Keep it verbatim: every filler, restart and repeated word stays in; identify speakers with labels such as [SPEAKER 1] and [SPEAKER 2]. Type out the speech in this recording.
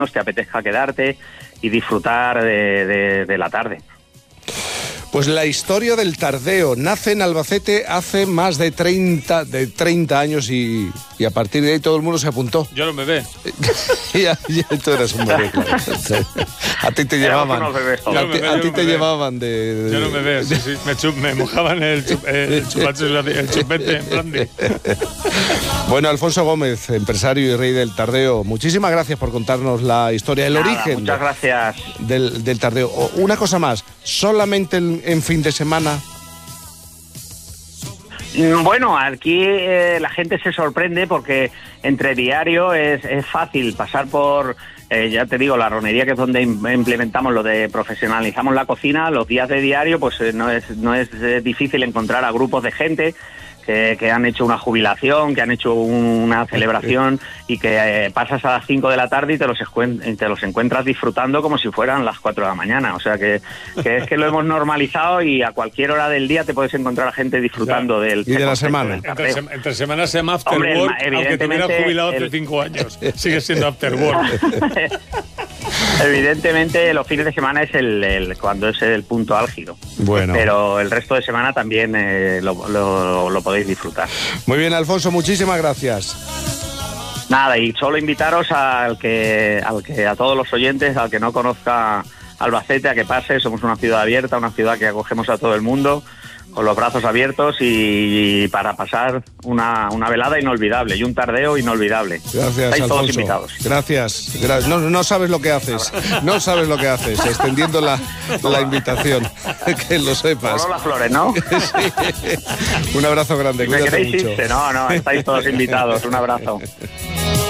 [SPEAKER 1] te apetezca quedarte y disfrutar de, de, de la tarde.
[SPEAKER 2] Pues la historia del tardeo nace en Albacete hace más de treinta, de treinta años y, y a partir de ahí todo el mundo se apuntó.
[SPEAKER 3] Yo no me ve.
[SPEAKER 2] ya, ya tú eras un bebé, claro. A ti te llevaban. A ti,
[SPEAKER 3] ve,
[SPEAKER 2] a ti
[SPEAKER 3] no
[SPEAKER 2] te llevaban de, de...
[SPEAKER 3] Yo no me veo, sí, sí. Me, chup, me mojaban el, chup, el, chupacho, el chupete en brandy.
[SPEAKER 2] Bueno, Alfonso Gómez, empresario y rey del tardeo, muchísimas gracias por contarnos la historia, el
[SPEAKER 1] Nada,
[SPEAKER 2] origen.
[SPEAKER 1] Muchas gracias.
[SPEAKER 2] Del, del tardeo. Una cosa más, solamente en, en fin de semana.
[SPEAKER 1] Bueno, aquí eh, la gente se sorprende porque entre diario es, es fácil pasar por, eh, ya te digo, la ronería, que es donde implementamos lo de profesionalizamos la cocina. Los días de diario pues eh, no es, no es eh, difícil encontrar a grupos de gente que, que han hecho una jubilación, que han hecho una celebración y que eh, pasas a las cinco de la tarde y te los, te los encuentras disfrutando como si fueran las cuatro de la mañana. O sea que, que es que lo hemos normalizado y a cualquier hora del día te puedes encontrar a gente disfrutando del...
[SPEAKER 2] Y de la semana.
[SPEAKER 3] Entre, se, entre semanas se llama After Hombre, Work, aunque te hubieras jubilado hace el... cinco años. Sigue siendo After Work.
[SPEAKER 1] Evidentemente los fines de semana es el, el cuando es el punto álgido.
[SPEAKER 2] Bueno.
[SPEAKER 1] Pero el resto de semana también eh, lo, lo, lo podéis disfrutar.
[SPEAKER 2] Muy bien, Alfonso, muchísimas gracias.
[SPEAKER 1] Nada, y solo invitaros al que, al que a todos los oyentes, al que no conozca Albacete, a que pase. Somos una ciudad abierta, una ciudad que acogemos a todo el mundo con los brazos abiertos y para pasar una, una velada inolvidable y un tardeo inolvidable.
[SPEAKER 2] Gracias,
[SPEAKER 1] Estáis
[SPEAKER 2] Alfonso.
[SPEAKER 1] todos invitados.
[SPEAKER 2] Gracias. Gra- no, no sabes lo que haces. No sabes lo que haces, extendiendo la, la invitación. Que lo sepas.
[SPEAKER 1] Solo las flores, ¿no?
[SPEAKER 2] Sí. Un abrazo grande.
[SPEAKER 1] Si me
[SPEAKER 2] Cuídate
[SPEAKER 1] queréis
[SPEAKER 2] mucho.
[SPEAKER 1] irse, no, no, estáis todos invitados. Un abrazo.